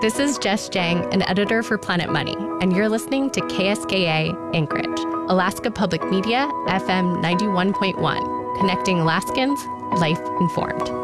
This is Jess Jang, an editor for Planet Money, and you're listening to KSKA Anchorage, Alaska Public Media, FM 91.1, connecting Alaskans, life informed.